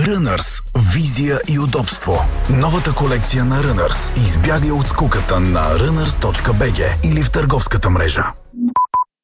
Runners. Визия и удобство. Новата колекция на Runners. Избягай от скуката на runners.bg или в търговската мрежа.